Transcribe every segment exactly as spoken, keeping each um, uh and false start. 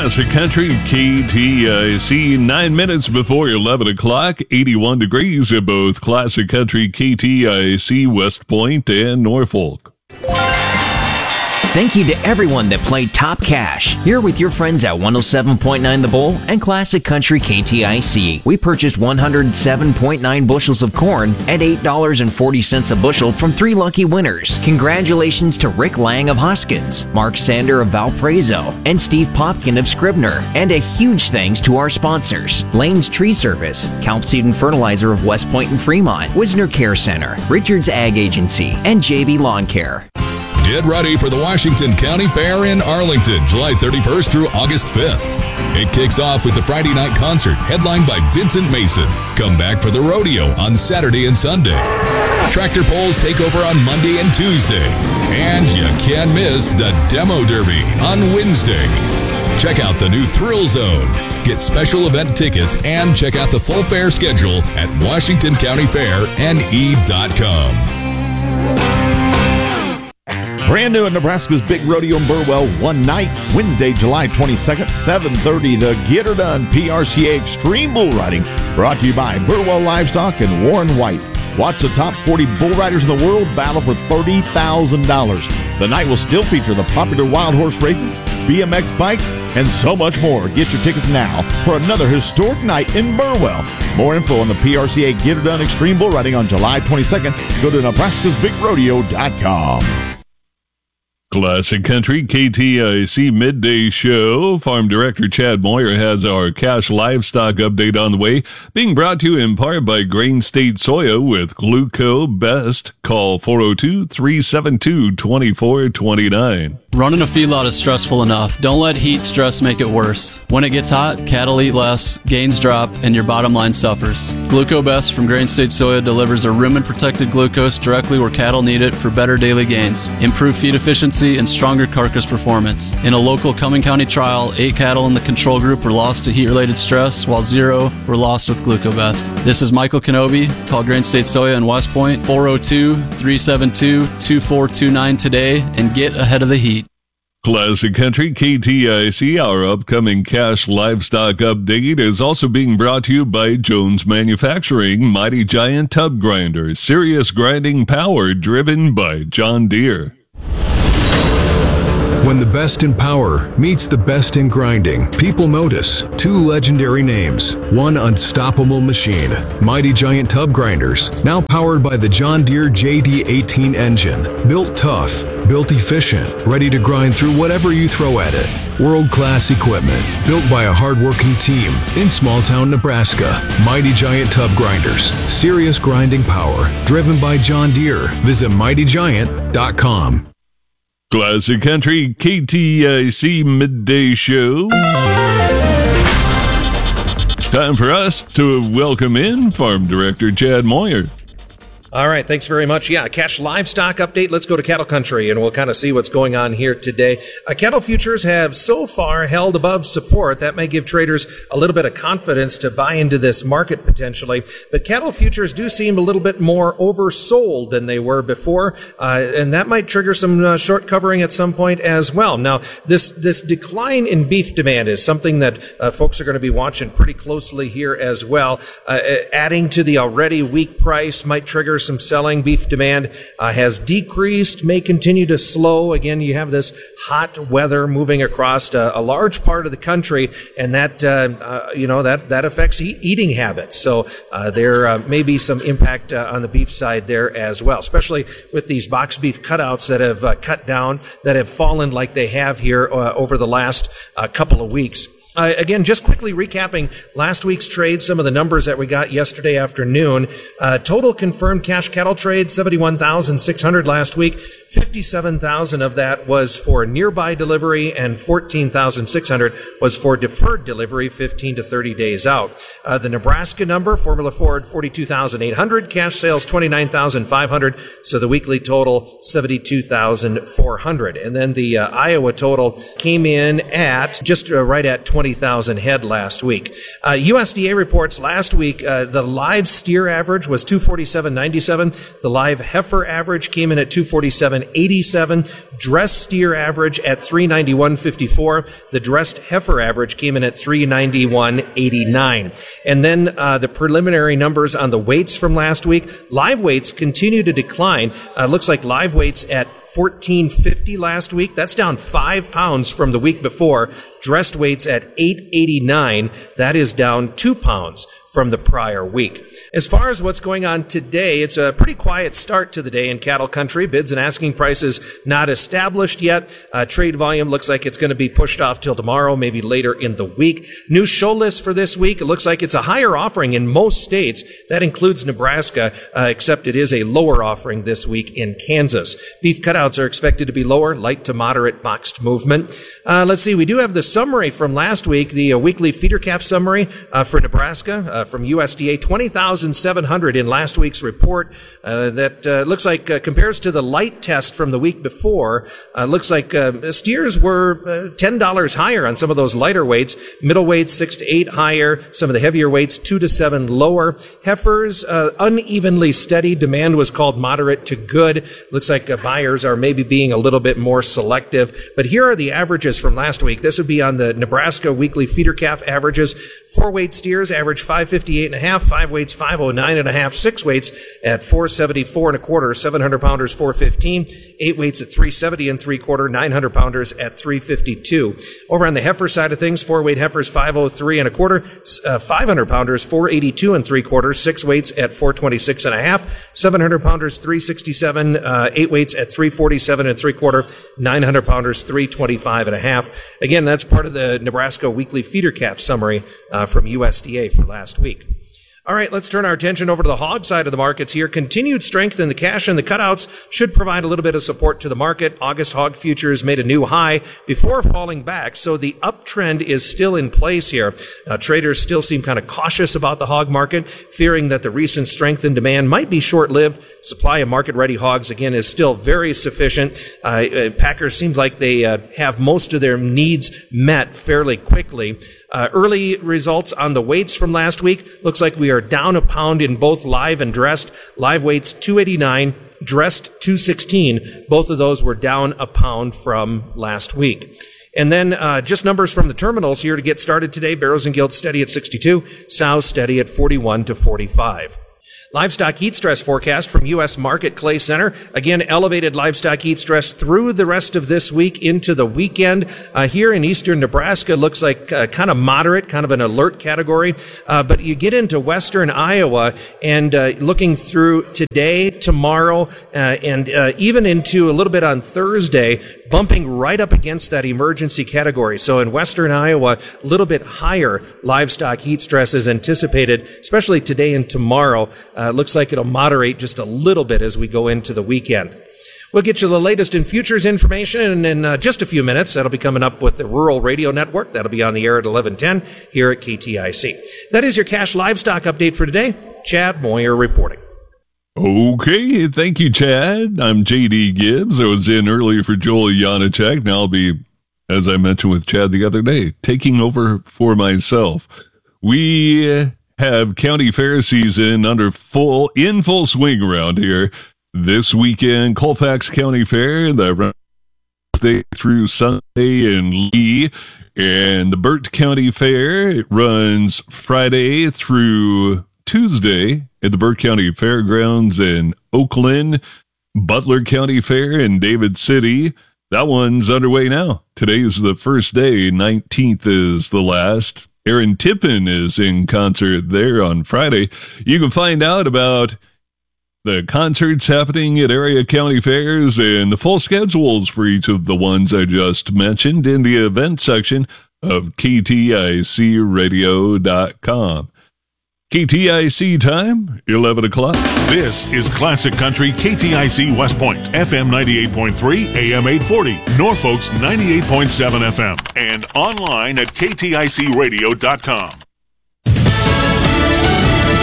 Classic Country K T I C, nine minutes before eleven o'clock, eighty-one degrees at both Classic Country K T I C, West Point and Norfolk. Thank you to everyone that played Top Cash. Here with your friends at one oh seven point nine The Bull and Classic Country K T I C. We purchased one hundred seven point nine bushels of corn at eight dollars and forty cents a bushel from three lucky winners. Congratulations to Rick Lang of Hoskins, Mark Sander of Valparaiso, and Steve Popkin of Scribner. And a huge thanks to our sponsors: Lane's Tree Service, Calp Seed and Fertilizer of West Point and Fremont, Wisner Care Center, Richards Ag Agency, and J B Lawn Care. Get ready for the Washington County Fair in Arlington, July thirty-first through August fifth. It kicks off with the Friday night concert headlined by Vincent Mason. Come back for the rodeo on Saturday and Sunday. Tractor pulls take over on Monday and Tuesday. And you can't miss the Demo Derby on Wednesday. Check out the new Thrill Zone. Get special event tickets and check out the full fair schedule at washington county fair n e dot com. Brand new in Nebraska's Big Rodeo in Burwell, one night, Wednesday, July twenty-second, seven thirty, the Get Her Done P R C A Extreme Bull Riding, brought to you by Burwell Livestock and Warren White. Watch the top forty bull riders in the world battle for thirty thousand dollars. The night will still feature the popular wild horse races, B M X bikes, and so much more. Get your tickets now for another historic night in Burwell. More info on the P R C A Get Her Done Extreme Bull Riding on July twenty-second. Go to nebraskas big rodeo dot com. Classic Country K T I C Midday Show. Farm Director Chad Moyer has our cash livestock update on the way, being brought to you in part by Grain State Soya with Gluco Best. Call four oh two, three seven two, two four two nine. Running a feedlot is stressful enough. Don't let heat stress make it worse. When it gets hot, cattle eat less, gains drop, and your bottom line suffers. Gluco Best from Grain State Soya delivers a rumen-protected glucose directly where cattle need it for better daily gains, improved feed efficiency, and stronger carcass performance. In a local Cumming County trial, eight cattle in the control group were lost to heat-related stress, while zero were lost with Gluco Best. This is Michael Kenobi. Call Grain State Soya in West Point, four oh two, three seven two, two four two nine today, and get ahead of the heat. Classic Country K T I C, our upcoming cash livestock update, is also being brought to you by Jones Manufacturing, Mighty Giant Tub Grinder, serious grinding power driven by John Deere. When the best in power meets the best in grinding, people notice two legendary names, one unstoppable machine, Mighty Giant Tub Grinders, now powered by the John Deere J D eighteen engine. Built tough, built efficient, ready to grind through whatever you throw at it. World-class equipment, built by a hard-working team in small-town Nebraska. Mighty Giant Tub Grinders, serious grinding power, driven by John Deere. Visit mighty giant dot com. Classic Country K T I C Midday Show. Time for us to welcome in Farm Director Chad Moyer. All right, thanks very much. Yeah, cash livestock update. Let's go to cattle country, and we'll kind of see what's going on here today. Uh, cattle futures have so far held above support. That may give traders a little bit of confidence to buy into this market potentially. But cattle futures do seem a little bit more oversold than they were before, uh, and that might trigger some uh, short covering at some point as well. Now, this this decline in beef demand is something that uh, folks are going to be watching pretty closely here as well. Uh, adding to the already weak price might trigger some selling. Beef demand uh, has decreased, may continue to slow. Again, you have this hot weather moving across uh, a large part of the country, and that uh, uh, you know that that affects e- eating habits. So uh, there uh, may be some impact uh, on the beef side there as well, especially with these box beef cutouts that have uh, cut down, that have fallen like they have here uh, over the last uh, couple of weeks. Uh, again, just quickly recapping last week's trade, some of the numbers that we got yesterday afternoon. Uh, total confirmed cash cattle trade, seventy-one thousand six hundred last week. fifty-seven thousand of that was for nearby delivery, and fourteen thousand six hundred was for deferred delivery, fifteen to thirty days out. Uh, the Nebraska number, Formula Ford, forty-two thousand eight hundred. Cash sales, twenty-nine thousand five hundred. So the weekly total, seventy-two thousand four hundred. And then the uh, Iowa total came in at just uh, right at twenty. twenty thousand head last week. Uh, U S D A reports last week, uh, the live steer average was two forty-seven ninety-seven. The live heifer average came in at two forty-seven eighty-seven. Dressed steer average at three ninety-one fifty-four. The dressed heifer average came in at three ninety-one eighty-nine. And then uh, the preliminary numbers on the weights from last week. Live weights continue to decline. Uh, looks like live weights at fourteen fifty last week. That's down five pounds from the week before. Dressed weights at eight eighty-nine. That is down two pounds from the prior week. As far as what's going on today, it's a pretty quiet start to the day in cattle country. Bids and asking prices not established yet. Uh, trade volume looks like it's going to be pushed off till tomorrow, maybe later in the week. New show list for this week. It looks like it's a higher offering in most states. That includes Nebraska, uh, except it is a lower offering this week in Kansas. Beef cutouts are expected to be lower, light to moderate boxed movement. Uh, let's see. We do have the summary from last week, the uh, weekly feeder calf summary uh, for Nebraska. Uh, from U S D A, twenty thousand seven hundred in last week's report. Uh, that uh, looks like uh, compares to the light test from the week before. Uh, looks like uh, steers were uh, ten dollars higher on some of those lighter weights. Middle weights six to eight higher. Some of the heavier weights two to seven lower. Heifers uh, unevenly steady. Demand was called moderate to good. Looks like uh, buyers are maybe being a little bit more selective. But here are the averages from last week. This would be on the Nebraska weekly feeder calf averages. Four weight steers average five fifty-eight and a half, five weights five oh nine and a half, six weights at four seventy-four and a quarter, seven hundred pounders four fifteen, eight weights at three seventy and three quarter, nine hundred pounders at three fifty-two. Over on the heifer side of things, four weight heifers five oh three and a quarter, uh, five hundred pounders four eighty-two and three quarters, six weights at four twenty-six and a half, seven hundred pounders three sixty-seven, uh, eight weights at three forty-seven and three quarter, nine hundred pounders three twenty-five and a half. Again, that's part of the Nebraska weekly feeder calf summary uh, from U S D A for last week. All right, let's turn our attention over to the hog side of the markets here. Continued strength in the cash and the cutouts should provide a little bit of support to the market. August hog futures made a new high before falling back, so the uptrend is still in place here. Uh, traders still seem kind of cautious about the hog market, fearing that the recent strength in demand might be short-lived. Supply of market-ready hogs, again, is still very sufficient. Uh, uh, Packers seems like they uh, have most of their needs met fairly quickly. Uh, early results on the weights from last week. Looks like we are down a pound in both live and dressed. Live weights two eighty-nine, dressed two sixteen. Both of those were down a pound from last week. And then uh, just numbers from the terminals here to get started today. Barrows and Gilts steady at sixty-two. Sows steady at forty-one to forty-five. Livestock heat stress forecast from U S Market Clay Center. Again, elevated livestock heat stress through the rest of this week into the weekend. Uh, here in eastern Nebraska, looks like uh, kind of moderate, kind of an alert category. Uh, but you get into western Iowa and uh, looking through today, tomorrow, uh, and uh, even into a little bit on Thursday, bumping right up against that emergency category. So in western Iowa, a little bit higher livestock heat stress is anticipated, especially today and tomorrow. Uh, looks like it'll moderate just a little bit as we go into the weekend. We'll get you the latest in futures information in, in uh, just a few minutes. That'll be coming up with the Rural Radio Network. That'll be on the air at eleven ten here at K T I C. That is your cash livestock update for today. Chad Moyer reporting. Okay, thank you, Chad. I'm J D Gibbs. I was in earlier for Joel Janacek. Now I'll be, as I mentioned with Chad the other day, taking over for myself. We have county fair season under full in full swing around here. This weekend, Colfax County Fair, the Wednesday through Sunday in Lee, and the Burt County Fair, it runs Friday through Tuesday at the Burt County Fairgrounds in Oakland. Butler County Fair in David City, that one's underway now. Today is the first day, nineteenth is the last. Aaron Tippin is in concert there on Friday. You can find out about the concerts happening at area county fairs and the full schedules for each of the ones I just mentioned in the event section of K T I C radio dot com. K T I C time, eleven o'clock. This is Classic Country K T I C West Point, F M ninety-eight point three, A M eight forty, Norfolk's ninety-eight point seven F M, and online at K T I C radio dot com. The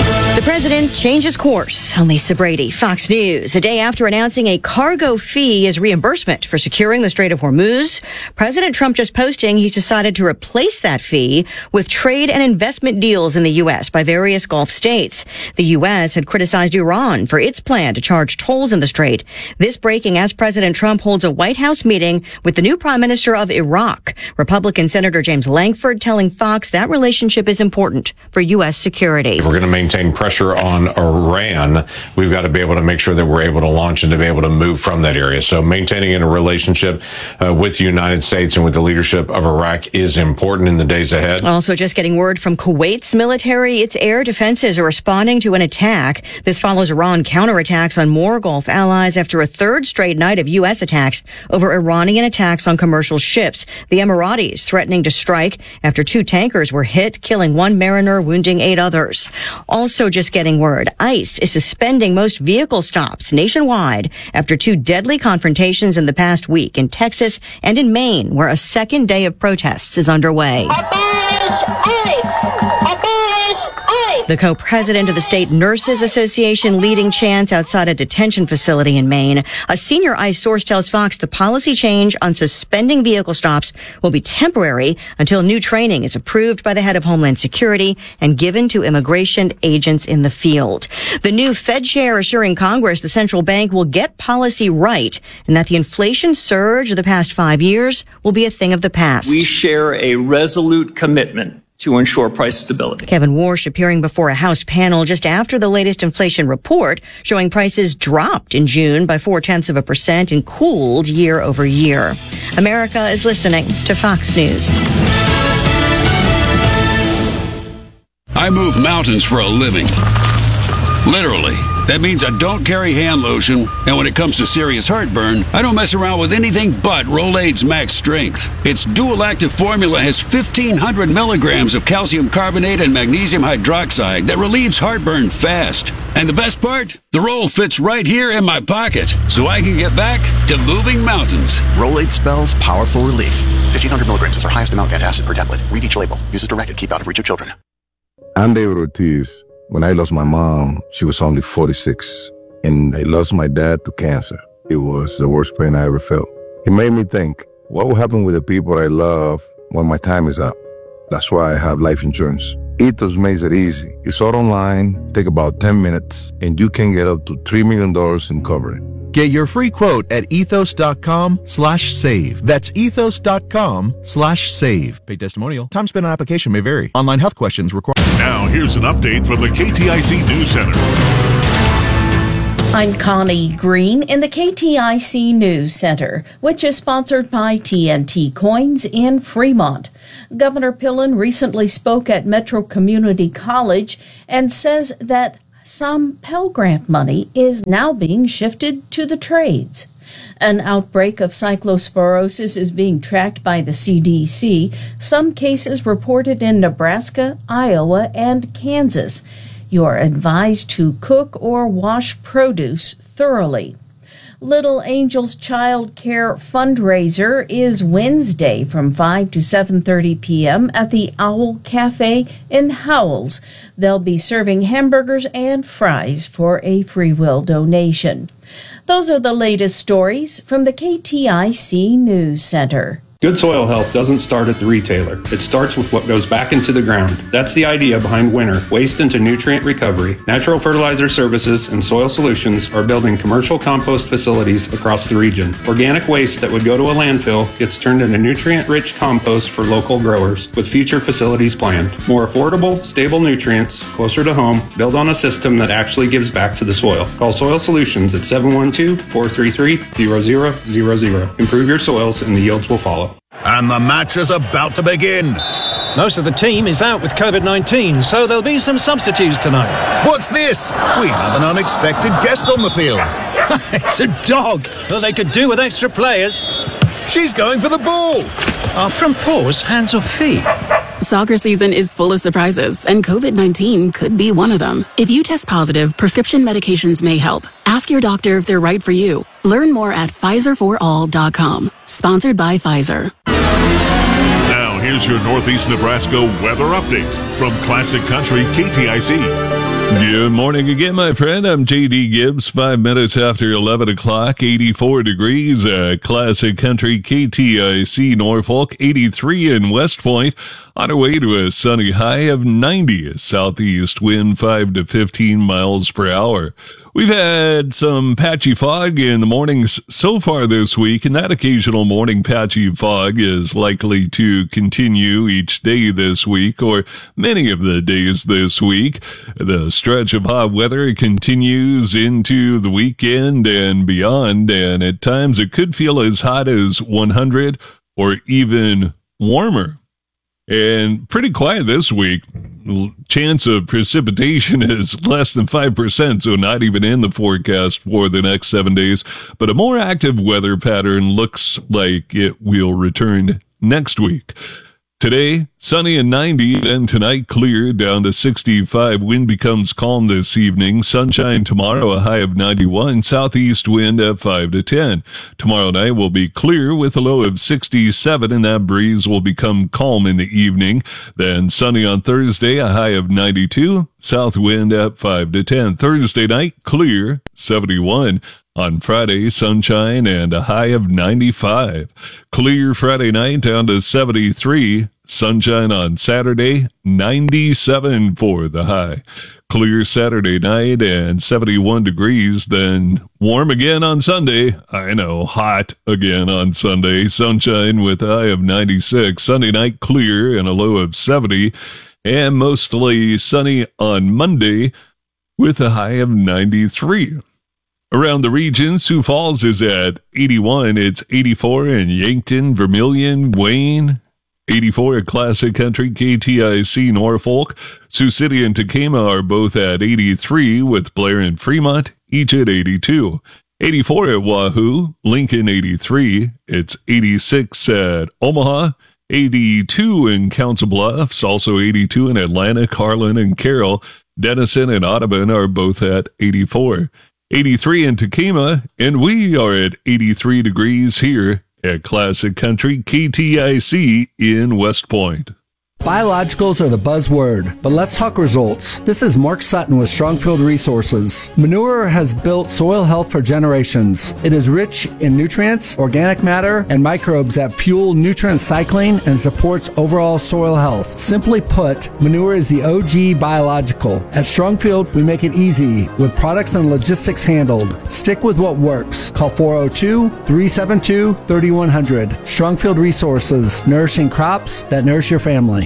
president changes course. I'm Lisa Brady, Fox News. A day after announcing a cargo fee as reimbursement for securing the Strait of Hormuz, President Trump just posting he's decided to replace that fee with trade and investment deals in the U S by various Gulf states. The U S had criticized Iran for its plan to charge tolls in the strait. This breaking as President Trump holds a White House meeting with the new Prime Minister of Iraq. Republican Senator James Lankford telling Fox that relationship is important for U S security. If we're going to maintain pressure on Iran, we've got to be able to make sure that we're able to launch and to be able to move from that area. So maintaining a relationship uh, with the United States and with the leadership of Iraq is important in the days ahead. Also just getting word from Kuwait's military, its air defenses are responding to an attack. This follows Iran counterattacks on more Gulf allies after a third straight night of U S attacks over Iranian attacks on commercial ships. The Emiratis threatening to strike after two tankers were hit, killing one mariner, wounding eight others. Also just getting word, ICE is suspending most vehicle stops nationwide after two deadly confrontations in the past week in Texas and in Maine, where a second day of protests is underway. Abolish ICE! Abolish ICE! The co-president of the State Nurses Association leading chants outside a detention facility in Maine. A senior ICE source tells Fox the policy change on suspending vehicle stops will be temporary until new training is approved by the head of Homeland Security and given to immigration agents in the field. The new Fed chair assuring Congress the central bank will get policy right and that the inflation surge of the past five years will be a thing of the past. We share a resolute commitment to ensure price stability. Kevin Warsh appearing before a House panel just after the latest inflation report showing prices dropped in June by four-tenths of a percent and cooled year over year. America is listening to Fox News. I move mountains for a living. Literally. That means I don't carry hand lotion, and when it comes to serious heartburn, I don't mess around with anything but Rolaids Max Strength. Its dual-active formula has fifteen hundred milligrams of calcium carbonate and magnesium hydroxide that relieves heartburn fast. And the best part? The roll fits right here in my pocket, so I can get back to moving mountains. Rolaids spells powerful relief. fifteen hundred milligrams is our highest amount of antacid per tablet. Read each label. Use as directed. Keep out of reach of children. I'm David Ortiz. When I lost my mom, she was only forty-six, and I lost my dad to cancer. It was the worst pain I ever felt. It made me think, what will happen with the people I love when my time is up? That's why I have life insurance. Ethos makes it easy. It's all online, take about ten minutes, and you can get up to three million dollars in coverage. Get your free quote at ethos.com slash save. That's ethos.com slash save. Paid testimonial. Time spent on application may vary. Online health questions require. Now, here's an update from the K T I C News Center. I'm Connie Green in the K T I C News Center, which is sponsored by T N T Coins in Fremont. Governor Pillen recently spoke at Metro Community College and says that some Pell Grant money is now being shifted to the trades. An outbreak of cyclosporosis is being tracked by the C D C, some cases reported in Nebraska, Iowa, and Kansas. You are advised to cook or wash produce thoroughly. Little Angels Child Care fundraiser is Wednesday from five to seven thirty p.m. at the Owl Cafe in Howells. They'll be serving hamburgers and fries for a free will donation. Those are the latest stories from the K T I C News Center. Good soil health doesn't start at the retailer. It starts with what goes back into the ground. That's the idea behind Winter, Waste into Nutrient Recovery. Natural Fertilizer Services and Soil Solutions are building commercial compost facilities across the region. Organic waste that would go to a landfill gets turned into nutrient-rich compost for local growers, with future facilities planned. More affordable, stable nutrients, closer to home, built on a system that actually gives back to the soil. Call Soil Solutions at seven one two, four three three, zero zero zero zero. Improve your soils and the yields will follow. And the match is about to begin. Most of the team is out with covid nineteen, so there'll be some substitutes tonight. What's this? We have an unexpected guest on the field. It's a dog. Well, they could do with extra players. She's going for the ball. Our front paws, hands or feet? Soccer season is full of surprises, and covid nineteen could be one of them. If you test positive, prescription medications may help. Ask your doctor if they're right for you. Learn more at Pfizer for all dot com. Sponsored by Pfizer. Now, here's your Northeast Nebraska weather update from Classic Country K T I C. Good morning again, my friend. I'm J D Gibbs. Five minutes after eleven o'clock, eighty-four degrees at Classic Country K T I C Norfolk, eighty-three in West Point. On our way to a sunny high of ninety, a southeast wind five to fifteen miles per hour. We've had some patchy fog in the mornings so far this week, and that occasional morning patchy fog is likely to continue each day this week, or many of the days this week. The stretch of hot weather continues into the weekend and beyond, and at times it could feel as hot as one hundred or even warmer. And pretty quiet this week. Chance of precipitation is less than five percent, so not even in the forecast for the next seven days. But a more active weather pattern looks like it will return next week. Today, sunny and ninety, then tonight clear down to sixty-five. Wind becomes calm this evening. Sunshine tomorrow, a high of ninety-one. Southeast wind at five to ten. Tomorrow night will be clear with a low of sixty-seven, and that breeze will become calm in the evening. Then sunny on Thursday, a high of ninety-two. South wind at five to ten. Thursday night, clear, seventy-one. On Friday, sunshine and a high of ninety-five. Clear Friday night down to seventy-three. Sunshine on Saturday, ninety-seven for the high. Clear Saturday night and seventy-one degrees, then warm again on Sunday. I know, hot again on Sunday. Sunshine with a high of ninety-six. Sunday night clear and a low of seventy. And mostly sunny on Monday with a high of ninety-three. Around the region, Sioux Falls is at eighty-one. It's eighty-four in Yankton, Vermilion, Wayne. eighty-four at Classic Country, K T I C Norfolk. Sioux City and Tekamah are both at eighty-three, with Blair and Fremont each at eighty-two. eighty-four at Wahoo, Lincoln eighty-three. It's eighty-six at Omaha. eighty-two in Council Bluffs, also eighty-two in Atlantic, Harlan, and Carroll. Denison and Audubon are both at eighty-four. eighty-three in Tekamah, and we are at eighty-three degrees here at Classic Country K T I C in West Point. Biologicals are the buzzword, but let's talk results. This is Mark Sutton with Strongfield Resources. Manure has built soil health for generations. It is rich in nutrients, organic matter, and microbes that fuel nutrient cycling and supports overall soil health. Simply put, manure is the O G biological. At Strongfield, we make it easy with products and logistics handled. Stick with what works. Call four oh two, three seven two, three one zero zero. Strongfield Resources, nourishing crops that nourish your family.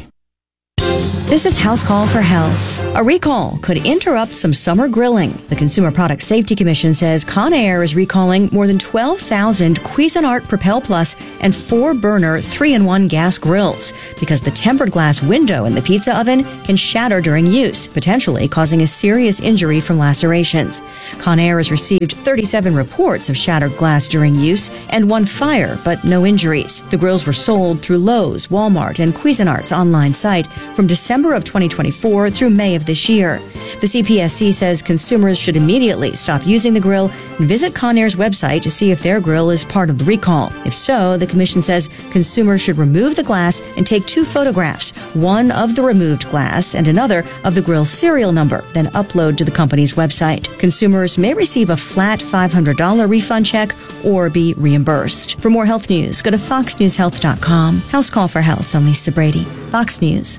This is House Call for Health. A recall could interrupt some summer grilling. The Consumer Product Safety Commission says Conair is recalling more than twelve thousand Cuisinart Propel Plus and four-burner three in one gas grills because the tempered glass window in the pizza oven can shatter during use, potentially causing a serious injury from lacerations. Conair has received thirty-seven reports of shattered glass during use and one fire, but no injuries. The grills were sold through Lowe's, Walmart, and Cuisinart's online site from December of twenty twenty-four through May of this year. The C P S C says consumers should immediately stop using the grill and visit Conair's website to see if their grill is part of the recall. If so, the commission says consumers should remove the glass and take two photographs, one of the removed glass and another of the grill's serial number, then upload to the company's website. Consumers may receive a flat five hundred dollars refund check or be reimbursed. For more health news, go to fox news health dot com. House Call for Health, I'm Lisa Brady. Fox News.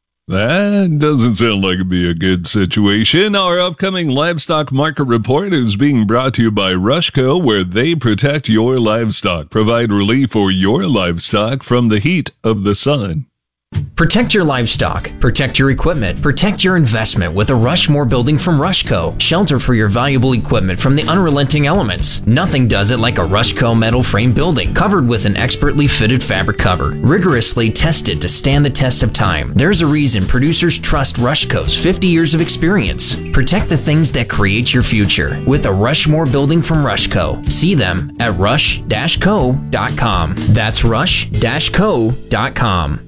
That doesn't sound like it'd be a good situation. Our upcoming livestock market report is being brought to you by Rushco, where they protect your livestock, provide relief for your livestock from the heat of the sun. Protect your livestock, protect your equipment, protect your investment with a Rushmore building from Rushco. Shelter for your valuable equipment from the unrelenting elements. Nothing does it like a Rushco metal frame building, covered with an expertly fitted fabric cover, rigorously tested to stand the test of time. There's a reason producers trust Rushco's fifty years of experience. Protect the things that create your future with a Rushmore building from Rushco. See them at rush dash co dot com. That's rush dash co dot com.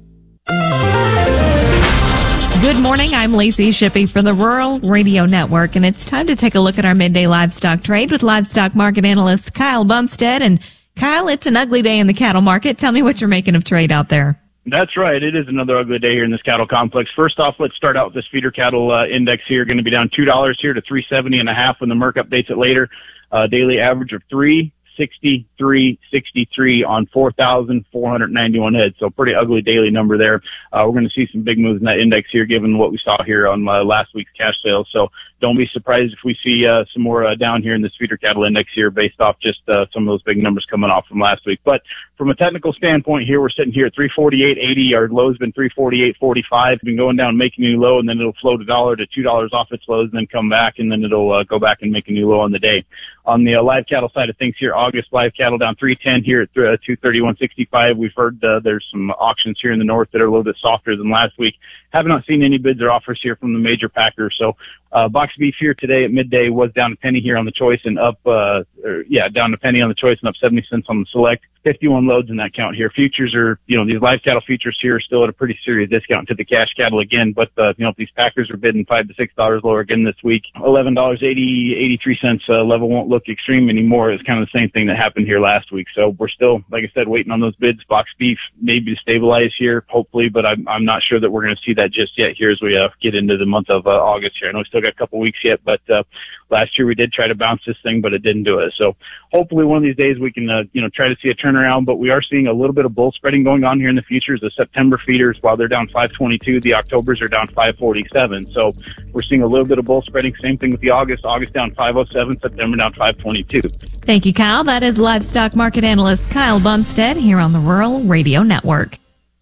Good morning, I'm Lacey Shippey for the Rural Radio Network, and it's time to take a look at our midday livestock trade with livestock market analyst Kyle Bumstead. And Kyle, it's an ugly day in the cattle market. Tell me what you're making of trade out there. That's right. It is another ugly day here in this cattle complex. First off, let's start out with this feeder cattle uh, index here. Going to be down two dollars here to three seventy and a half when the Merc updates it later. Uh, daily average of three sixty-three sixty-three on four thousand four hundred ninety-one heads. So pretty ugly daily number there. Uh, we're going to see some big moves in that index here, given what we saw here on uh, last week's cash sales. So don't be surprised if we see uh, some more uh, down here in this feeder cattle index here based off just uh, some of those big numbers coming off from last week. But from a technical standpoint here, we're sitting here at three forty-eight eighty. Our low's been three forty-eight forty-five. Been going down, making a new low, and then it'll float a dollar to two dollars off its lows, and then come back, and then it'll uh, go back and make a new low on the day. On the uh, live cattle side of things here, August live cattle down three ten here at uh, two thirty-one sixty-five. We've heard uh, there's some auctions here in the north that are a little bit softer than last week. Have not seen any bids or offers here from the major packers. So uh, box beef here today at midday was down a penny here on the choice and up, uh, or, yeah, down a penny on the choice and up seventy cents on the select. fifty-one loads in that count here. Futures are, you know, these live cattle futures here are still at a pretty serious discount to the cash cattle again. But, uh, you know, if these packers are bidding five to six dollars lower again this week, eleven dollars and eighty, eighty-three cents uh, level won't look extreme anymore. It's kind of the same thing that happened here last week. So we're still, like I said, waiting on those bids. Box beef maybe to stabilize here, hopefully, but I'm, I'm not sure that we're going to see that just yet here as we uh, get into the month of uh, August here. I know we still got a couple weeks yet, but uh, last year we did try to bounce this thing, but it didn't do it. So hopefully one of these days we can, uh, you know, try to see a turnaround, but we are seeing a little bit of bull spreading going on here in the futures. The September feeders, while they're down five twenty-two, the Octobers are down five forty-seven. So we're seeing a little bit of bull spreading. Same thing with the August. August down five oh seven, September down five twenty-two. Thank you, Kyle. That is livestock market analyst Kyle Bumstead here on the Rural Radio Network.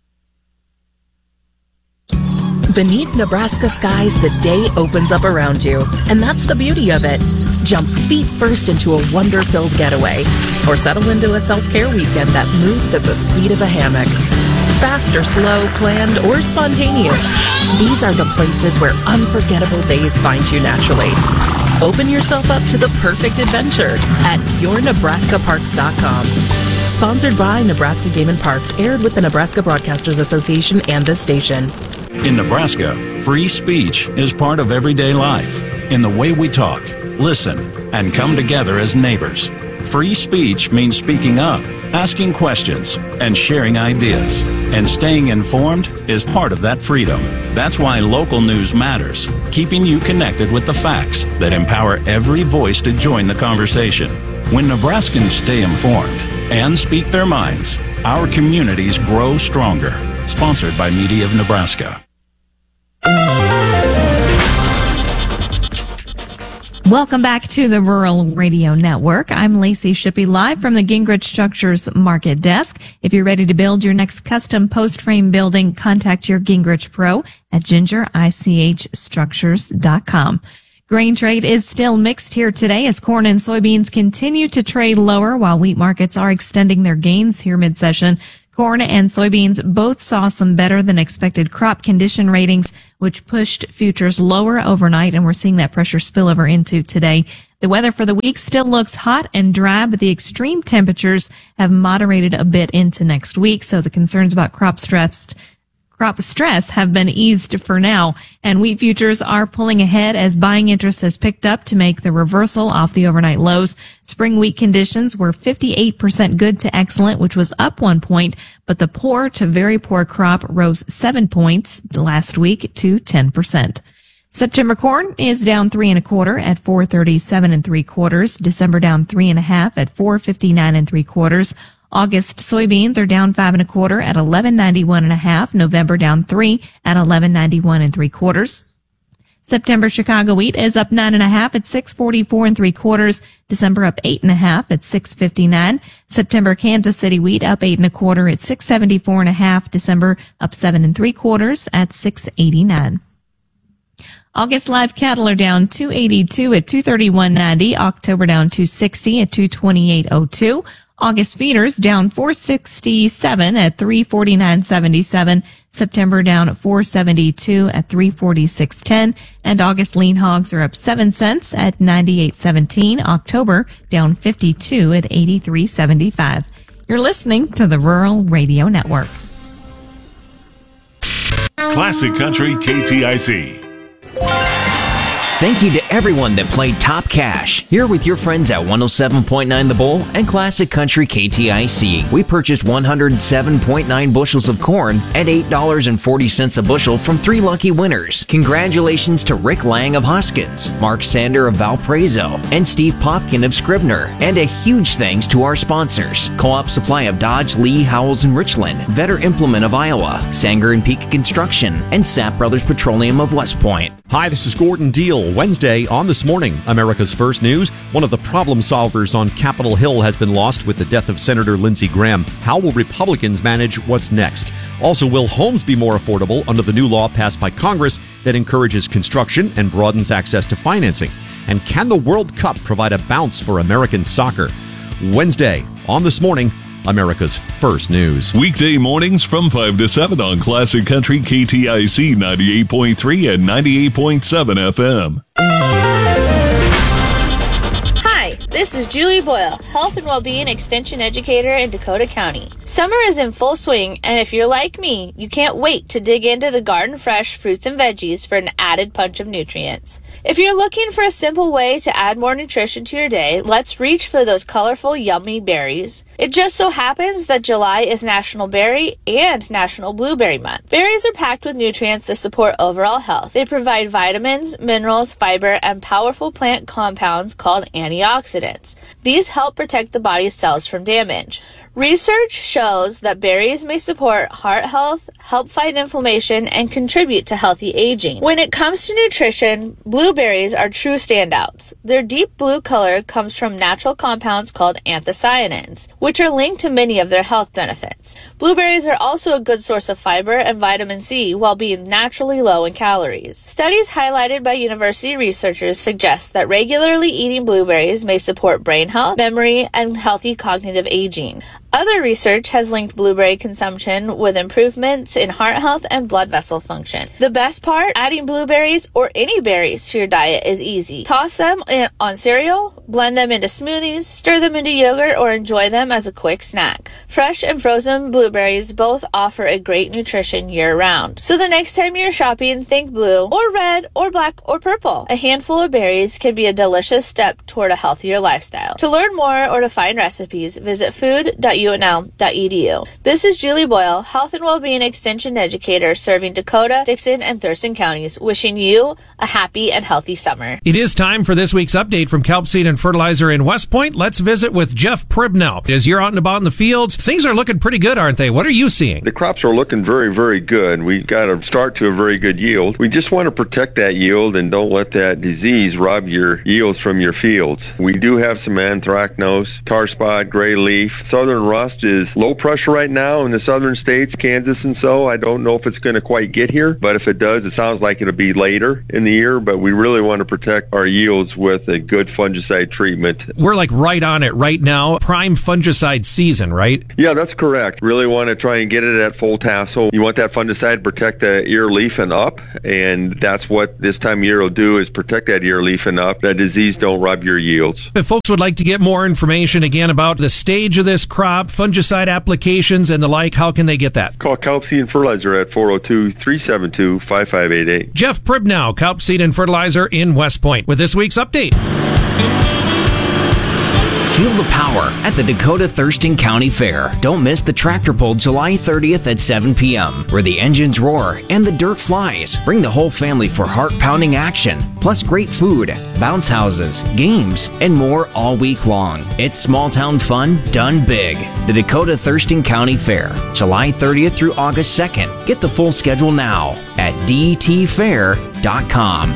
Beneath Nebraska skies, the day opens up around you. And that's the beauty of it. Jump feet first into a wonder-filled getaway, or settle into a self-care weekend that moves at the speed of a hammock. Fast or slow, planned or spontaneous, these are the places where unforgettable days find you naturally. Open yourself up to the perfect adventure at your nebraska parks dot com. Sponsored by Nebraska Game and Parks, aired with the Nebraska Broadcasters Association and this station. In Nebraska, free speech is part of everyday life in the way we talk, listen, and come together as neighbors. Free speech means speaking up, asking questions, and sharing ideas. And staying informed is part of that freedom. That's why local news matters, keeping you connected with the facts that empower every voice to join the conversation. When Nebraskans stay informed and speak their minds, our communities grow stronger. Sponsored by Media of Nebraska. Welcome back to the Rural Radio Network. I'm Lacey Shippey, live from the Gingrich Structures Market Desk. If you're ready to build your next custom post frame building, contact your Gingrich Pro at ginger ich structures dot com. Grain trade is still mixed here today as corn and soybeans continue to trade lower while wheat markets are extending their gains here mid-session. Corn and soybeans both saw some better than expected crop condition ratings, which pushed futures lower overnight, and we're seeing that pressure spill over into today. The weather for the week still looks hot and dry, but the extreme temperatures have moderated a bit into next week, so the concerns about crop stress Crop stress have been eased for now, and wheat futures are pulling ahead as buying interest has picked up to make the reversal off the overnight lows. Spring wheat conditions were fifty-eight percent good to excellent, which was up one point, but the poor to very poor crop rose seven points last week to ten percent. September corn is down three and a quarter at four thirty-seven and three quarters. December down three and a half at four fifty-nine and three quarters. August soybeans are down five and a quarter at eleven ninety-one and a half. November down three at eleven ninety-one and three quarters. September Chicago wheat is up nine and a half at six forty-four and three quarters. December up eight and a half at six fifty-nine. September Kansas City wheat up eight and a quarter at six seventy-four and a half. December up seven and three quarters at six eighty-nine. August live cattle are down two eighty-two at two thirty-one ninety. October down two sixty at two twenty-eight oh two. August feeders down four sixty-seven at three forty-nine seventy-seven. September down at four seventy-two at three forty-six ten. And August lean hogs are up seven cents at ninety-eight seventeen. October down fifty-two at eighty-three seventy-five. You're listening to the Rural Radio Network. Classic Country K T I C. Thank you to everyone that played Top Cash. Here with your friends at one oh seven point nine The Bull and Classic Country K T I C. We purchased one hundred seven point nine bushels of corn at eight dollars and forty cents a bushel from three lucky winners. Congratulations to Rick Lang of Hoskins, Mark Sander of Valparaiso, and Steve Popkin of Scribner. And a huge thanks to our sponsors: Co-op Supply of Dodge, Lee, Howells, and Richland, Vetter Implement of Iowa, Sanger and Peak Construction, and Sapp Brothers Petroleum of West Point. Hi, this is Gordon Deal. Wednesday on This Morning, America's First News. One of the problem solvers on Capitol Hill has been lost with the death of Senator Lindsey Graham. How will Republicans manage what's next? Also, will homes be more affordable under the new law passed by Congress that encourages construction and broadens access to financing? And can the World Cup provide a bounce for American soccer? Wednesday on This Morning, America's First News. Weekday mornings from five to seven on Classic Country K T I C ninety-eight point three and ninety-eight point seven F M. Hi, this is Julie Boyle, Health and Wellbeing Extension Educator in Dakota County. Summer is in full swing, and if you're like me, you can't wait to dig into the garden fresh fruits and veggies for an added punch of nutrients. If you're looking for a simple way to add more nutrition to your day, let's reach for those colorful, yummy berries. It just so happens that July is National Berry and National Blueberry Month. Berries are packed with nutrients that support overall health. They provide vitamins, minerals, fiber, and powerful plant compounds called antioxidants. These help protect the body's cells from damage. Research shows that berries may support heart health, help fight inflammation, and contribute to healthy aging. When it comes to nutrition, blueberries are true standouts. Their deep blue color comes from natural compounds called anthocyanins, which are linked to many of their health benefits. Blueberries are also a good source of fiber and vitamin C while being naturally low in calories. Studies highlighted by university researchers suggest that regularly eating blueberries may support brain health, memory, and healthy cognitive aging. Other research has linked blueberry consumption with improvements in heart health and blood vessel function. The best part, adding blueberries or any berries to your diet is easy. Toss them in, on cereal, blend them into smoothies, stir them into yogurt, or enjoy them as a quick snack. Fresh and frozen blueberries both offer a great nutrition year-round. So the next time you're shopping, think blue or red or black or purple. A handful of berries can be a delicious step toward a healthier lifestyle. To learn more or to find recipes, visit food dot u n l dot e d u. This is Julie Boyle, Health and Wellbeing Extension Educator serving Dakota, Dixon, and Thurston counties, wishing you a happy and healthy summer. It is time for this week's update from Kelp Seed and Fertilizer in West Point. Let's visit with Jeff Pribnow. As you're out and about in the fields, things are looking pretty good, aren't they? What are you seeing? The crops are looking very, very good. We've got to start to a very good yield. We just want to protect that yield and don't let that disease rob your yields from your fields. We do have some anthracnose, tar spot, gray leaf. Southern rust is low pressure right now in the southern states, Kansas and so. I don't know if it's going to quite get here, but if it does, it sounds like it'll be later in the year, but we really want to protect our yields with a good fungicide treatment. We're like right on it right now. Prime fungicide season, right? Yeah, that's correct. Really want to try and get it at full tassel. You want that fungicide to protect the ear, leaf, and up, and that's what this time of year will do, is protect that ear, leaf, and up. That disease don't rob your yields. If folks would like to get more information again about the stage of this crop, fungicide applications, and the like, how can they get that? Call Kelp Seed and Fertilizer at four oh two, three seven two, five five eight eight. Jeff Pribnow, Kelp Seed and Fertilizer in West Point, with this week's update. Feel the power at the Dakota Thurston County Fair. Don't miss the Tractor Pull July thirtieth at seven p.m., where the engines roar and the dirt flies. Bring the whole family for heart-pounding action, plus great food, bounce houses, games, and more all week long. It's small-town fun done big. The Dakota Thurston County Fair, July thirtieth through August second. Get the full schedule now at d t fair dot com.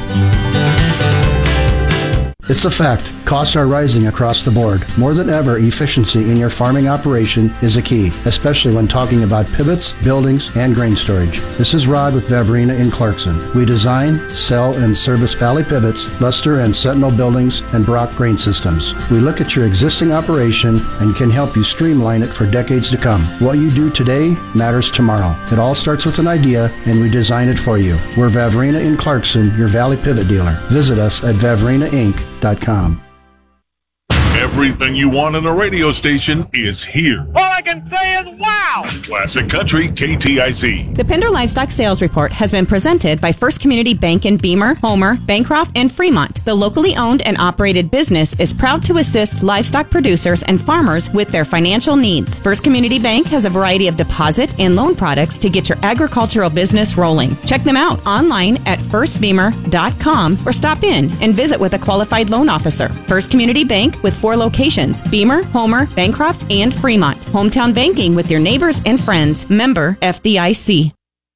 It's a fact. Costs are rising across the board. More than ever, efficiency in your farming operation is a key, especially when talking about pivots, buildings, and grain storage. This is Rod with Vavrina in Clarkson. We design, sell, and service Valley Pivots, Luster and Sentinel buildings, and Brock grain systems. We look at your existing operation and can help you streamline it for decades to come. What you do today matters tomorrow. It all starts with an idea, and we design it for you. We're Vavrina in Clarkson, your Valley Pivot dealer. Visit us at vavrina inc dot com. Everything you want in a radio station is here. All I can say is wow! Classic Country K T I C. The Pender Livestock Sales Report has been presented by First Community Bank in Beamer, Homer, Bancroft, and Fremont. The locally owned and operated business is proud to assist livestock producers and farmers with their financial needs. First Community Bank has a variety of deposit and loan products to get your agricultural business rolling. Check them out online at first beamer dot com or stop in and visit with a qualified loan officer. First Community Bank with four locations: Beamer, Homer, Bancroft, and Fremont. Hometown banking with your neighbors and friends. Member F D I C.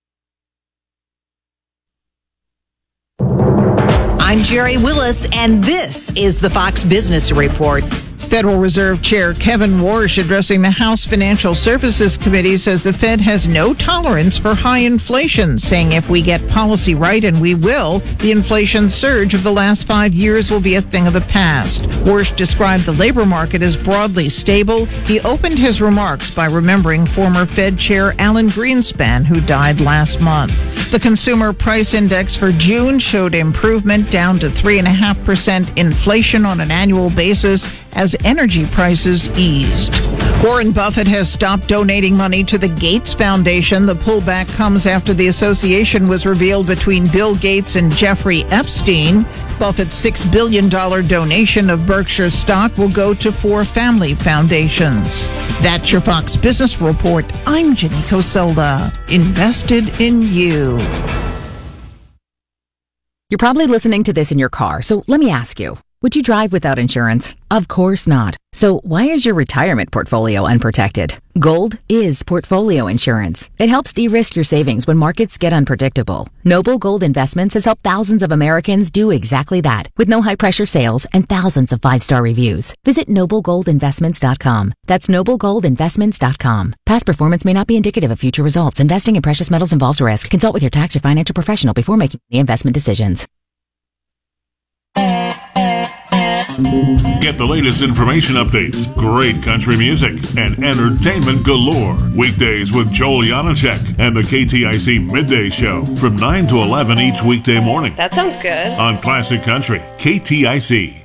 I'm Jerry Willis, and this is the Fox Business Report. Federal Reserve Chair Kevin Warsh, addressing the House Financial Services Committee, says the Fed has no tolerance for high inflation, saying if we get policy right, and we will, the inflation surge of the last five years will be a thing of the past. Warsh described the labor market as broadly stable. He opened his remarks by remembering former Fed Chair Alan Greenspan, who died last month. The Consumer Price Index for June showed improvement, down to three point five percent inflation on an annual basis as energy prices eased. Warren Buffett has stopped donating money to the Gates Foundation. The pullback comes after the association was revealed between Bill Gates and Jeffrey Epstein. Buffett's six billion dollars donation of Berkshire stock will go to four family foundations. That's your Fox Business Report. I'm Jenny Coselda. Invested in you. You're probably listening to this in your car, so let me ask you. Would you drive without insurance? Of course not. So why is your retirement portfolio unprotected? Gold is portfolio insurance. It helps de-risk your savings when markets get unpredictable. Noble Gold Investments has helped thousands of Americans do exactly that with no high-pressure sales and thousands of five-star reviews. Visit noble gold investments dot com. That's noble gold investments dot com. Past performance may not be indicative of future results. Investing in precious metals involves risk. Consult with your tax or financial professional before making any investment decisions. Get the latest information updates, great country music, and entertainment galore. Weekdays with Joel Janacek and the K T I C Midday Show from nine to eleven each weekday morning. That sounds good. On Classic Country, K T I C.